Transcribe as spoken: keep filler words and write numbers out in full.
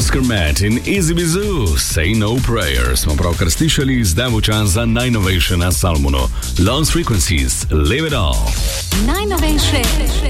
Oscar Matt in Easy Bizoo, Say No Prayer smo pravkar slišali, zdaj bo čas za najnovejše na Salmonu. Lost Frequencies, Live It All. Najnovejše